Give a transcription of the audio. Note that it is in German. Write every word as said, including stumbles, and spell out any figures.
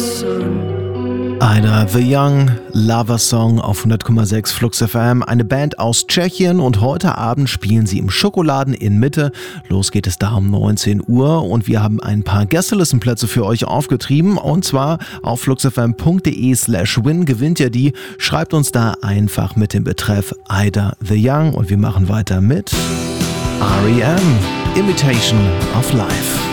Ida the Young, Lover Song auf hundert Komma sechs Flux F M, eine Band aus Tschechien, und heute Abend spielen sie im Schokoladen in Mitte. Los geht es da um neunzehn Uhr und wir haben ein paar Gästelistenplätze für euch aufgetrieben, und zwar auf fluxfm punkt de slash win gewinnt ihr die. Schreibt uns da einfach mit dem Betreff Ida the Young und wir machen weiter mit R E M, Imitation of Life.